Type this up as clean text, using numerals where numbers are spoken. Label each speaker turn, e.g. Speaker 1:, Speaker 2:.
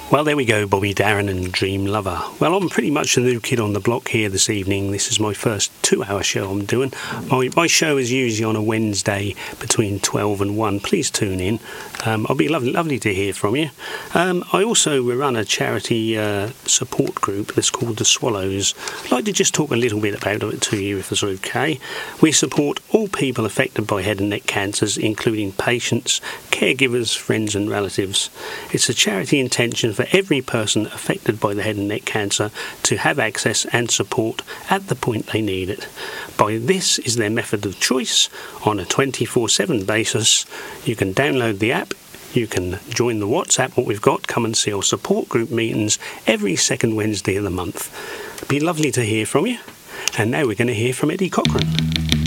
Speaker 1: Well, there we go, Bobby Darin and Dream Lover. Well, I'm pretty much the new kid on the block here this evening. This is my first 2-hour show I'm doing. My show is usually on a Wednesday between 12 and 1. Please tune in. I'll be lovely to hear from you. I also run a charity support group that's called The Swallows. I'd like to just talk a little bit about it to you, if it's okay. We support all people affected by head and neck cancers, including patients, caregivers, friends and relatives. It's a charity intention for every person affected by the head and neck cancer to have access and support at the point they need it. By this is their method of choice on a 24/7 basis. You can download the app. You can join the WhatsApp, what we've got. Come and see our support group meetings every second Wednesday of the month. It'd be lovely to hear from you. And now we're going to hear from Eddie Cochran.